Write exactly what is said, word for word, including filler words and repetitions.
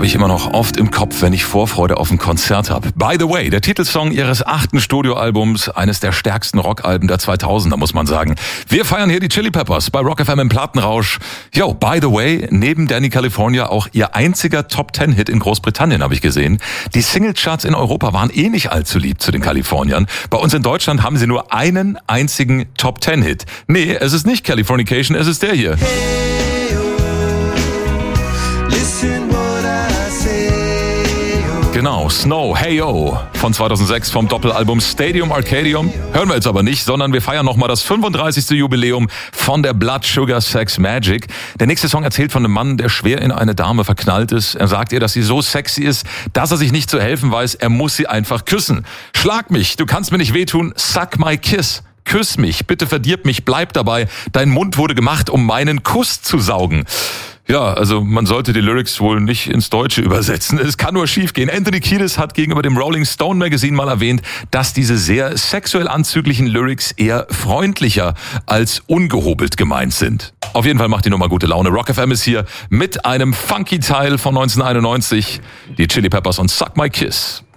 habe ich immer noch oft im Kopf, wenn ich Vorfreude auf ein Konzert habe. By the way, der Titelsong ihres achten Studioalbums, eines der stärksten Rockalben der zweitausender, muss man sagen. Wir feiern hier die Chili Peppers bei Rock F M im Plattenrausch. Yo, by the way, neben Danny California auch ihr einziger Top-Ten-Hit in Großbritannien, habe ich gesehen. Die Singlecharts in Europa waren eh nicht allzu lieb zu den Kaliforniern. Bei uns in Deutschland haben sie nur einen einzigen Top-Ten-Hit. Nee, es ist nicht Californication, es ist der hier. Genau, Snow, Hey Yo von zweitausendsechs vom Doppelalbum Stadium Arcadium. Hören wir jetzt aber nicht, sondern wir feiern nochmal das fünfunddreißigste Jubiläum von der Blood Sugar Sex Magik. Der nächste Song erzählt von einem Mann, der schwer in eine Dame verknallt ist. Er sagt ihr, dass sie so sexy ist, dass er sich nicht zu helfen weiß. Er muss sie einfach küssen. Schlag mich, du kannst mir nicht wehtun, suck my kiss. Küss mich, bitte verdirb mich, bleib dabei. Dein Mund wurde gemacht, um meinen Kuss zu saugen. Ja, also man sollte die Lyrics wohl nicht ins Deutsche übersetzen. Es kann nur schiefgehen. Anthony Kiedis hat gegenüber dem Rolling Stone Magazine mal erwähnt, dass diese sehr sexuell anzüglichen Lyrics eher freundlicher als ungehobelt gemeint sind. Auf jeden Fall macht die Nummer gute Laune. Rock F M ist hier mit einem funky Teil von neunzehnhunderteinundneunzig. Die Chili Peppers und Suck My Kiss.